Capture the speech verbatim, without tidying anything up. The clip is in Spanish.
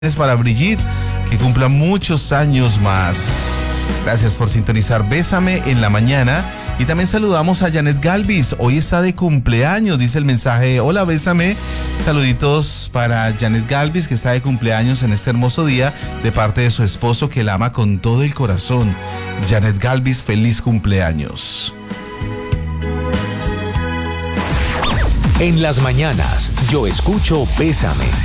Para Brigitte, que cumpla muchos años más. Gracias por sintonizar Bésame en la mañana. Y también saludamos a Janet Galvis. Hoy está de cumpleaños, dice el mensaje. Hola, Bésame. Saluditos para Janet Galvis, que está de cumpleaños en este hermoso día, de parte de su esposo, que la ama con todo el corazón. Janet Galvis, feliz cumpleaños. En las mañanas, yo escucho Bésame.